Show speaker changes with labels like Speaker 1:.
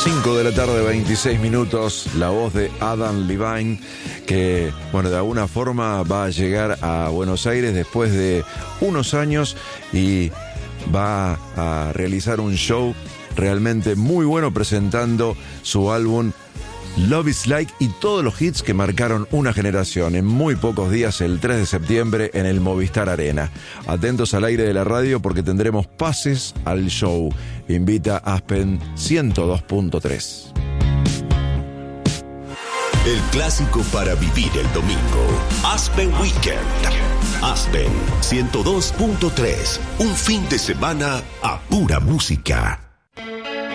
Speaker 1: 5 de la tarde, 26 minutos, la voz de Adam Levine, que, bueno, de alguna forma va a llegar a Buenos Aires después de unos años y va a realizar un show realmente muy bueno presentando su álbum Love is Like y todos los hits que marcaron una generación en muy pocos días, el 3 de septiembre en el Movistar Arena. Atentos al aire de la radio porque tendremos pases al show. Invita Aspen 102.3.
Speaker 2: El clásico para vivir el domingo. Aspen Weekend. Aspen 102.3. Un fin de semana a pura música.